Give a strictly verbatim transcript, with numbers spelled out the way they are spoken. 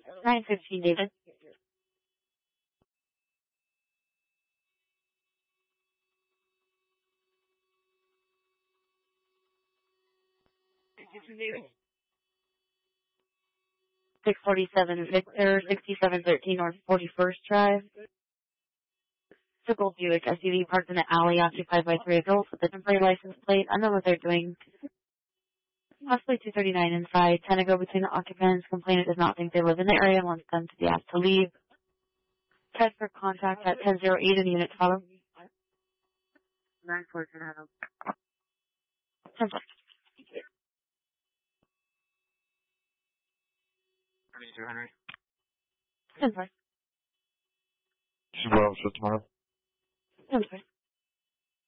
nine fifteen, David. six forty-seven Victor, sixty-seven thirteen North forty-first Drive. It's a Gold Buick S U V parked in an alley occupied by three adults with a temporary license plate. I don't know what they're doing. Possibly two thirty-nine inside. ten to go between the occupants. Complainant does not think they live in the area and wants them to be asked to leave. Test for contact at ten oh eight in unit to follow. nine four ten Adam. ten four. thirty-two Henry. ten four. Subaru, so tomorrow. ten four.